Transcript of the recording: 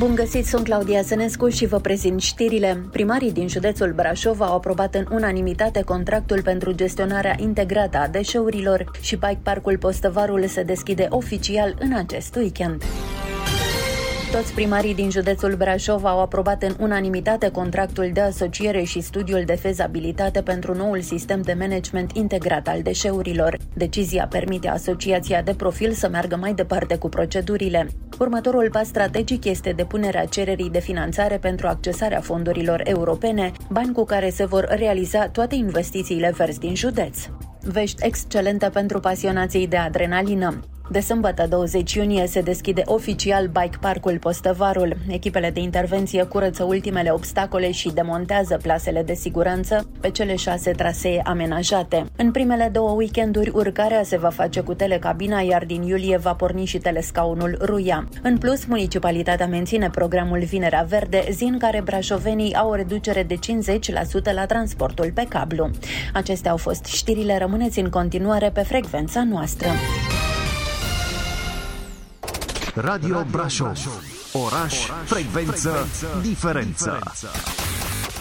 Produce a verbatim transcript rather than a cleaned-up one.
Bun găsit, sunt Claudia Sănescu și vă prezint știrile. Primarii din județul Brașov au aprobat în unanimitate contractul pentru gestionarea integrată a deșeurilor și Bike Parcul Postăvarul se deschide oficial în acest weekend. Toți primarii din județul Brașov au aprobat în unanimitate contractul de asociere și studiul de fezabilitate pentru noul sistem de management integrat al deșeurilor. Decizia permite asociația de profil să meargă mai departe cu procedurile. Următorul pas strategic este depunerea cererii de finanțare pentru accesarea fondurilor europene, bani cu care se vor realiza toate investițiile verzi din județ. Vești excelente pentru pasionații de adrenalină. De sâmbătă douăzeci iunie se deschide oficial Bike Parcul Postăvarul. Echipele de intervenție curăță ultimele obstacole și demontează plasele de siguranță pe cele șase trasee amenajate. În primele două weekenduri urcarea se va face cu telecabina, iar din iulie va porni și telescaunul Ruia. În plus, municipalitatea menține programul Vinerea Verde, zi în care brașovenii au o reducere de cincizeci la sută la transportul pe cablu. Acestea au fost știrile, rămâneți în continuare pe frecvența noastră. Radio Brașov. Oraș, frecvență, diferență.